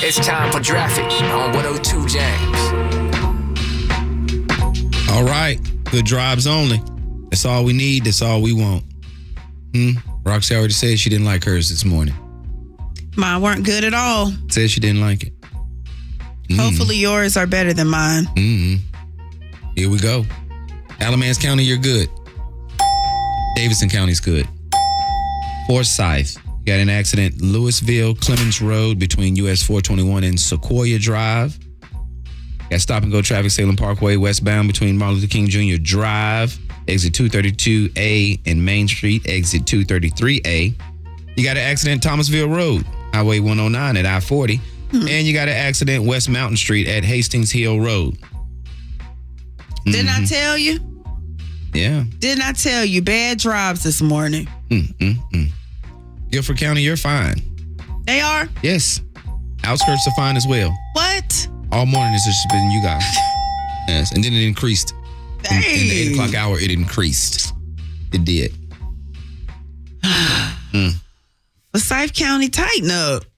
It's time for Traffic on 102 James. All right. Good drives only. That's all we need. That's all we want. Roxy already said she didn't like hers this morning. Mine weren't good at all. Said she didn't like it. Hopefully yours are better than mine. Here we go. Alamance County, you're good. Davidson County's good. Forsyth, you got an accident. Louisville, Clemens Road between US 421 and Sequoia Drive. Got stop and go traffic, Salem Parkway, westbound between Martin Luther King Jr. Drive, exit 232A, and Main Street, exit 233A. You got an accident Thomasville Road, Highway 109 at I-40. And you got an accident West Mountain Street at Hastings Hill Road. Didn't I tell you? Yeah. Didn't I tell you? Bad drives this morning. Guilford County, you're fine. They are? Yes. Outskirts are fine as well. What? All morning it's just been you guys. Yes. And then it increased. In the 8 o'clock hour, it increased. It did. Forsyth County, tighten up.